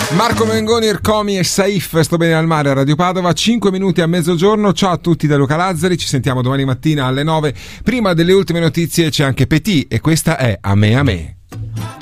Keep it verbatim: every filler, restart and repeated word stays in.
Marco Mengoni, Ercomi e Saif, sto bene al mare a Radio Padova, cinque minuti a mezzogiorno. Ciao a tutti da Luca Lazzari, ci sentiamo domani mattina alle nove. Prima delle ultime notizie c'è anche Petit e questa è A me a me.